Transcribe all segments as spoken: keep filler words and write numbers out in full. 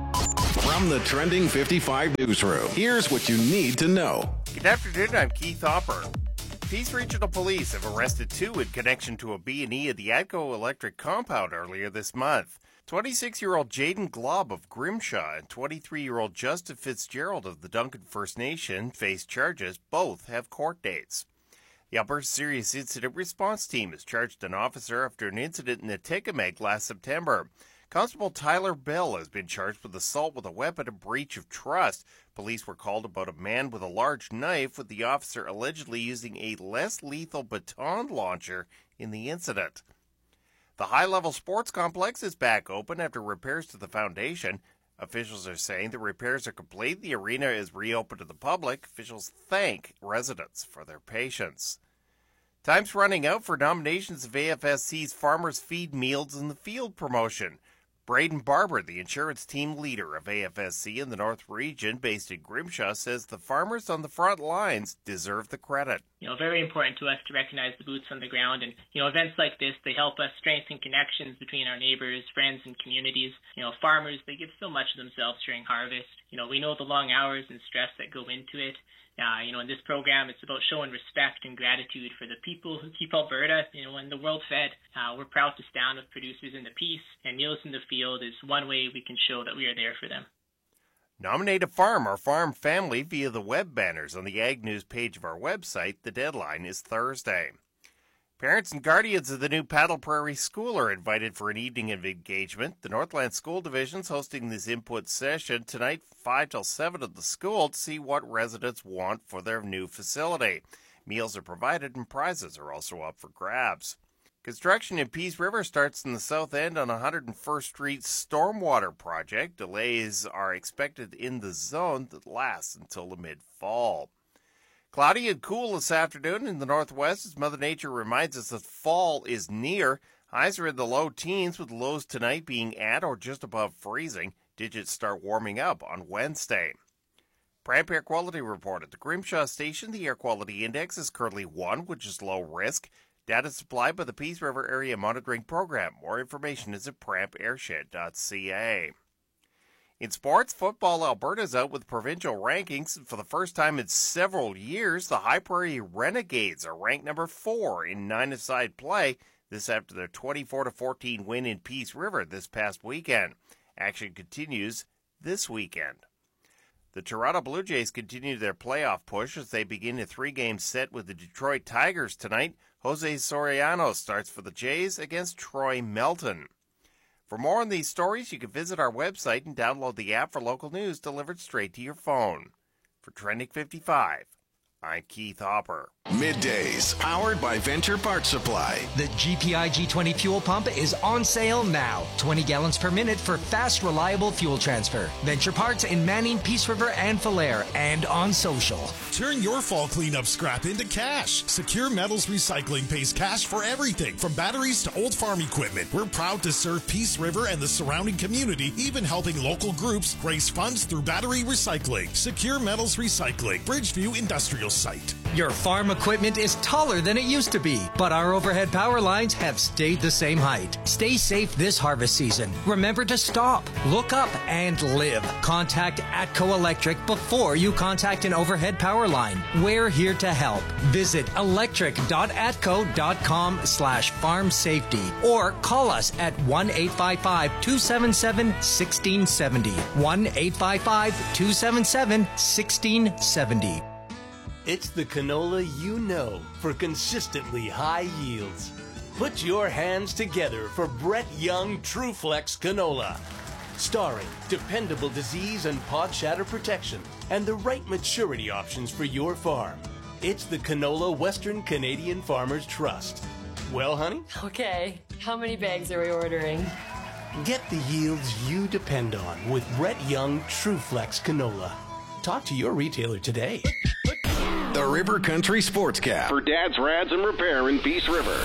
From the Trending fifty-five newsroom, here's what you need to know. Good afternoon, I'm Keith Hopper. Peace Regional Police have arrested two in connection to a B and E at the ATCO Electric compound earlier this month. twenty-six-year-old Jaden Glob of Grimshaw and twenty-three-year-old Justin Fitzgerald of the Duncan First Nation face charges. Both have court dates. The Alberta Serious Incident Response Team has charged an officer after an incident in Atikamekw last September. Constable Tyler Bell has been charged with assault with a weapon and breach of trust. Police were called about a man with a large knife, with the officer allegedly using a less lethal baton launcher in the incident. The high-level sports complex is back open after repairs to the foundation. Officials are saying the repairs are complete. The arena is reopened to the public. Officials thank residents for their patience. Time's running out for nominations of A F S C's Farmers Feed Meals in the Field promotion. Braden Barber, the insurance team leader of A F S C in the North Region, based in Grimshaw, says the farmers on the front lines deserve the credit. You know, very important to us to recognize the boots on the ground. And, you know, events like this, they help us strengthen connections between our neighbors, friends, and communities. You know, farmers, they give so much of themselves during harvest. You know, we know the long hours and stress that go into it. Uh, you know, in this program, it's about showing respect and gratitude for the people who keep Alberta, you know, and the world fed. Uh, we're proud to stand with producers in the peace, and Meals in the Field is one way we can show that we are there for them. Nominate a farm or farm family via the web banners on the Ag News page of our website. The deadline is Thursday. Parents and guardians of the new Paddle Prairie School are invited for an evening of engagement. The Northland School Division is hosting this input session tonight, five till seven at the school, to see what residents want for their new facility. Meals are provided and prizes are also up for grabs. Construction in Peace River starts in the south end on one hundred first Street stormwater project. Delays are expected in the zone that lasts until the mid-fall. Cloudy and cool this afternoon in the northwest as Mother Nature reminds us that fall is near. Highs are in the low teens with lows tonight being at or just above freezing. Digits start warming up on Wednesday. Pramp Air Quality Report at the Grimshaw Station. The air quality index is currently one, which is low risk. Data supplied by the Peace River Area Monitoring Program. More information is at pramp airshed dot c a. In sports, Football Alberta is out with provincial rankings. For the first time in several years, the High Prairie Renegades are ranked number four in nine-a-side play. This after their twenty-four to fourteen win in Peace River this past weekend. Action continues this weekend. The Toronto Blue Jays continue their playoff push as they begin a three-game set with the Detroit Tigers tonight. Jose Soriano starts for the Jays against Troy Melton. For more on these stories, you can visit our website and download the app for local news delivered straight to your phone. For Trending fifty-five, I'm Keith Hopper. Middays, powered by Venture Parts Supply. The G P I G twenty fuel pump is on sale now. twenty gallons per minute for fast, reliable fuel transfer. Venture Parts in Manning, Peace River, and Falher, and on social. Turn your fall cleanup scrap into cash. Secure Metals Recycling pays cash for everything from batteries to old farm equipment. We're proud to serve Peace River and the surrounding community, even helping local groups raise funds through battery recycling. Secure Metals Recycling, Bridgeview Industrial Site. Your farm equipment is taller than it used to be, but our overhead power lines have stayed the same height. Stay safe this harvest season. Remember to stop, look up, and live. Contact ATCO Electric before you contact an overhead power line. We're here to help. Visit electric dot atco dot com slash farm safety or call us at one eight five five, two seven seven, one six seven zero. one eight five five, two seven seven, one six seven zero. It's the canola you know for consistently high yields. Put your hands together for Brett Young TrueFlex Canola. Starring dependable disease and pod shatter protection and the right maturity options for your farm. It's the Canola Western Canadian Farmers Trust. Well, honey? Okay, how many bags are we ordering? Get the yields you depend on with Brett Young TrueFlex Canola. Talk to your retailer today. The River Country Sportscast for Dad's Rads and Repair in Peace River.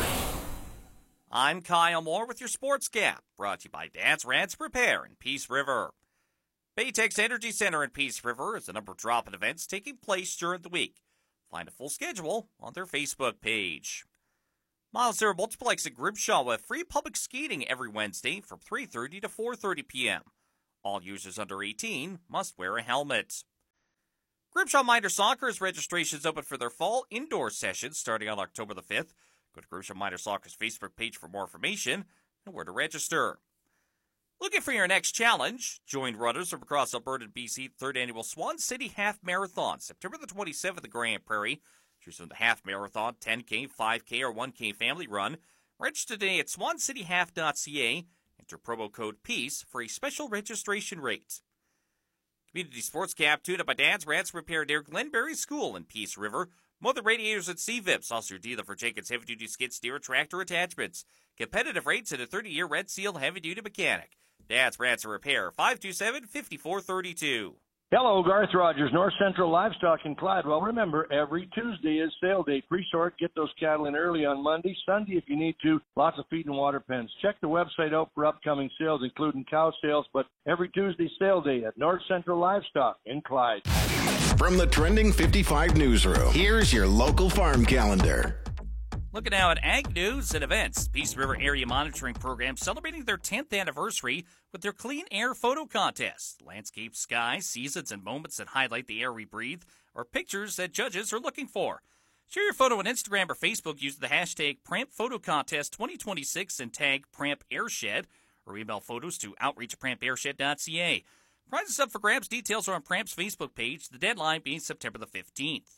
I'm Kyle Moore with your Sports Gap, brought to you by Dad's Rads Repair in Peace River. Baytex Energy Center in Peace River is a number of drop-in events taking place during the week. Find a full schedule on their Facebook page. Miles Zero Multiplex at Grimshaw with free public skating every Wednesday from three thirty to four thirty p.m. All users under eighteen must wear a helmet. Grimshaw Minor Soccer's registration is open for their fall indoor sessions starting on October the fifth. Go to Grimshaw Minor Soccer's Facebook page for more information and where to register. Looking for your next challenge? Join runners from across Alberta and B C third Annual Swan City Half Marathon, September the twenty-seventh at Grand Prairie. Choose from the half marathon, ten K, five K, or one K family run. Register today at swan city half dot c a. Enter promo code PEACE for a special registration rate. Community Sports Cap tuned up by Dad's Rats Repair near Glenberry School in Peace River. Mother Radiators at C V I Ps, also your dealer for Jenkins Heavy Duty Skid Steer Tractor Attachments. Competitive rates and a thirty-year Red Seal Heavy Duty Mechanic. Dad's Rats Repair, five two seven, five four three two. Hello, Garth Rogers, North Central Livestock in Clyde. Well, remember, every Tuesday is sale day. Pre-sort, get those cattle in early on Monday. Sunday, if you need to, lots of feed and water pens. Check the website out for upcoming sales, including cow sales, but every Tuesday sale day at North Central Livestock in Clyde. From the Trending fifty-five newsroom, here's your local farm calendar. Looking now at ag news and events. Peace River Area Monitoring Program celebrating their tenth anniversary with their Clean Air Photo Contest. Landscape, skies, seasons, and moments that highlight the air we breathe are pictures that judges are looking for. Share your photo on Instagram or Facebook using the hashtag Pramp Photo Contest twenty twenty-six and tag Pramp Airshed, or email photos to outreach at pramp airshed dot c a. Prizes up for grabs. Details are on Pramp's Facebook page, the deadline being September the fifteenth.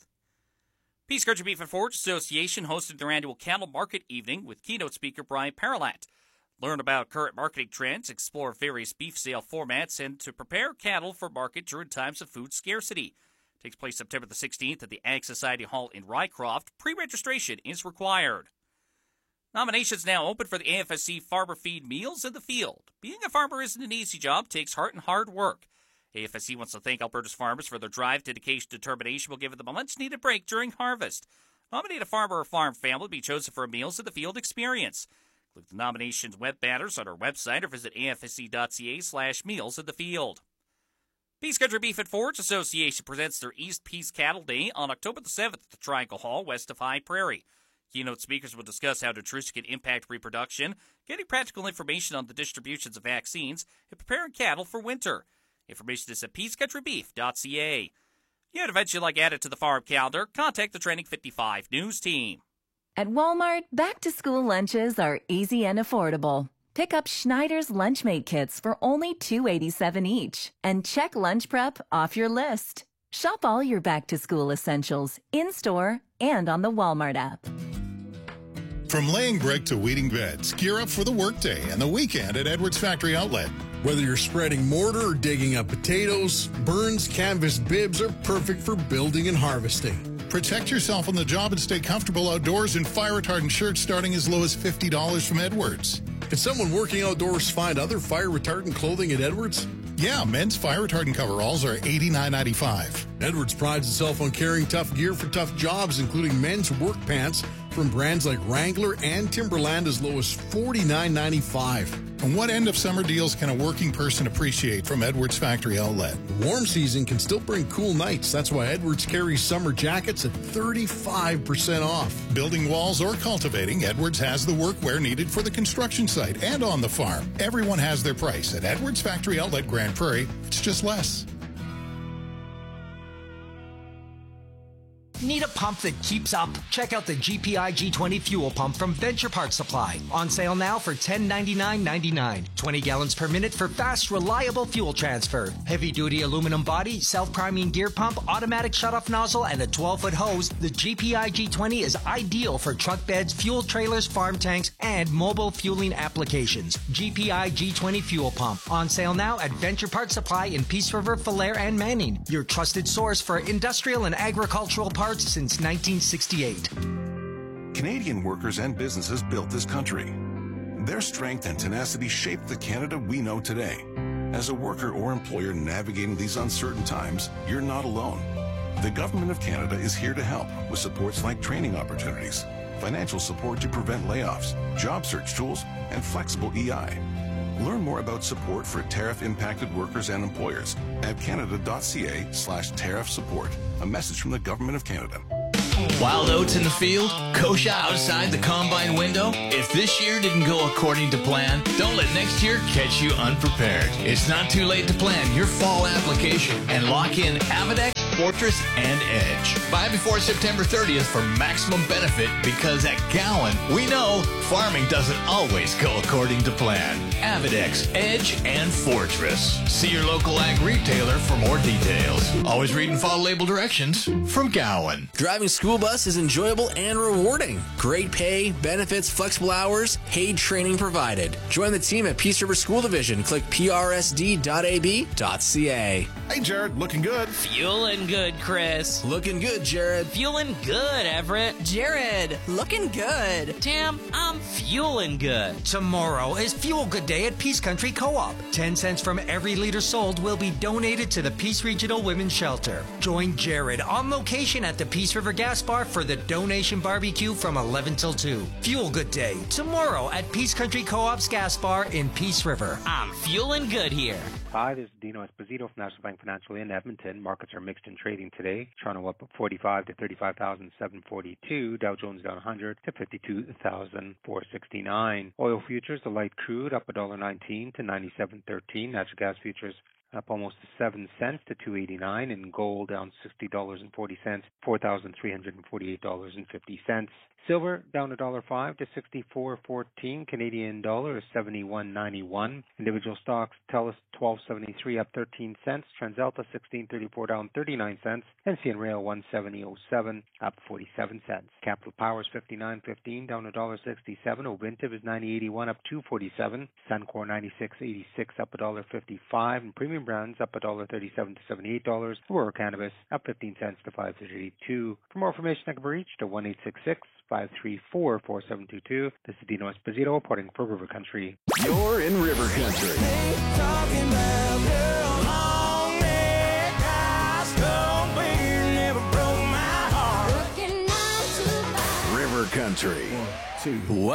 Peace Country Beef and Forage Association hosted their annual cattle market evening with keynote speaker Brian Paralat. Learn about current marketing trends, explore various beef sale formats, and to prepare cattle for market during times of food scarcity. It takes place September the sixteenth at the Ag Society Hall in Rycroft. Pre-registration is required. Nominations now open for the A F S C Farmer Feed Meals in the Field. Being a farmer isn't an easy job, takes heart and hard work. A F S C wants to thank Alberta's farmers for their drive, dedication, and determination will give them a much-needed break during harvest. Nominate a farmer or farm family to be chosen for a Meals in the Field experience. Click the nominations web banners on our website or visit A F S C dot c a slash meals in the field. Peace Country Beef and Forage Association presents their East Peace Cattle Day on October the seventh at the Triangle Hall west of High Prairie. Keynote speakers will discuss how nutrition can impact reproduction, getting practical information on the distributions of vaccines, and preparing cattle for winter. Information is at peace country beef dot c a. You had events you'd like added to the farm calendar, contact the Trending fifty-five News team. At Walmart, back-to-school lunches are easy and affordable. Pick up Schneider's Lunchmate kits for only two dollars and eighty-seven cents each, and check lunch prep off your list. Shop all your back-to-school essentials in-store and on the Walmart app. From laying brick to weeding beds, gear up for the workday and the weekend at Edwards Factory Outlet. Whether you're spreading mortar or digging up potatoes, Burns canvas bibs are perfect for building and harvesting. Protect yourself on the job and stay comfortable outdoors in fire-retardant shirts starting as low as fifty dollars from Edwards. Can someone working outdoors find other fire-retardant clothing at Edwards? Yeah, men's fire-retardant coveralls are eighty-nine ninety-five. Edwards prides itself on carrying tough gear for tough jobs, including men's work pants from brands like Wrangler and Timberland as low as forty-nine ninety-five. And what end of summer deals can a working person appreciate from Edwards Factory Outlet? The warm season can still bring cool nights. That's why Edwards carries summer jackets at thirty-five percent off. Building walls or cultivating, Edwards has the workwear needed for the construction site and on the farm. Everyone has their price at Edwards Factory Outlet Grand Prairie. It's just less. Need a pump that keeps up? Check out the G P I G twenty fuel pump from Venture Parts Supply. On sale now for ten ninety-nine ninety-nine. twenty gallons per minute for fast, reliable fuel transfer. Heavy-duty aluminum body, self-priming gear pump, automatic shutoff nozzle, and a twelve-foot hose. The G P I G twenty is ideal for truck beds, fuel trailers, farm tanks, and mobile fueling applications. G P I G twenty fuel pump. On sale now at Venture Parts Supply in Peace River, Falher, and Manning. Your trusted source for industrial and agricultural parts since nineteen sixty-eight. Canadian workers and businesses built this country. Their strength and tenacity shaped the Canada we know today. As a worker or employer navigating these uncertain times, you're not alone. The Government of Canada is here to help with supports like training opportunities, financial support to prevent layoffs, job search tools, and flexible E I. Learn more about support for tariff-impacted workers and employers at canada dot c a slash tariff support. A message from the Government of Canada. Wild oats in the field? Kosher outside the combine window? If this year didn't go according to plan, don't let next year catch you unprepared. It's not too late to plan your fall application and lock in Avedex, Fortress, and Edge. Buy before September thirtieth for maximum benefit because at Gowan, we know farming doesn't always go according to plan. Avedex, Edge, and Fortress. See your local ag retailer for more details. Always read and follow label directions from Gowan. Driving school bus is enjoyable and rewarding. Great pay, benefits, flexible hours, paid training provided. Join the team at Peace River School Division. Click p r s d dot a b dot c a. Hey, Jared, looking good. Fueling good, Chris. Looking good, Jared. Fueling good, Everett. Jared, looking good. Tam, I'm fueling good. Tomorrow is Fuel Good Day at Peace Country Co-op. Ten cents from every liter sold will be donated to the Peace Regional Women's Shelter. Join Jared on location at the Peace River Gas Bar for the donation barbecue from eleven till two. Fuel Good Day, tomorrow at Peace Country Co-op's Gas Bar in Peace River. I'm fueling good here. Hi, this is Dino Esposito from National Bank Financial in Edmonton. Markets are mixed in trading today. Toronto up forty-five to thirty-five thousand seven hundred forty-two. Dow Jones down one hundred to fifty-two thousand four hundred sixty-nine. Oil futures, the light crude up one dollar nineteen to ninety-seven thirteen. Natural gas futures up almost seven cents to two eighty-nine, and gold down sixty dollars and forty cents, four thousand three hundred forty-eight dollars and fifty cents. Silver down a dollar five to sixty-four fourteen. Canadian dollar is seventy-one ninety-one. Individual stocks, TELUS twelve seventy-three up thirteen cents. TransAlta sixteen thirty-four down thirty-nine cents. N C N Rail one seventy oh seven up forty-seven cents. Capital Power is fifty-nine fifteen down a dollar sixty-seven. Ovintiv is ninety eighty-one up two forty-seven. Suncor ninety-six eighty-six up a dollar fifty-five. And Premium Brands up a dollar thirty-seven to seventy-eight dollars. Aurora Cannabis up fifteen cents to five thirty-two. For more information, I can be reached at one eight six six five three four four seven two two. This is Dino Esposito reporting for River Country. You're in River Country. River Country. One, two. Wow.